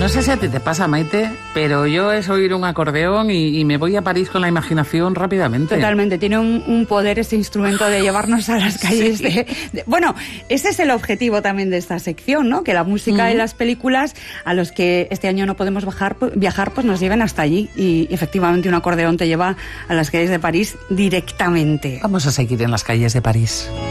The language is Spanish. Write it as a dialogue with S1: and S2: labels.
S1: No sé si a ti te pasa, Maite, pero yo es oír un acordeón y me voy a París con la imaginación rápidamente.
S2: Totalmente, tiene un poder este instrumento de llevarnos a las calles. Sí. Bueno, ese es el objetivo también de esta sección, ¿no? Que la música y las películas a los que este año no podemos viajar, pues nos lleven hasta allí. Y efectivamente un acordeón te lleva a las calles de París directamente.
S1: Vamos a seguir en las calles de París.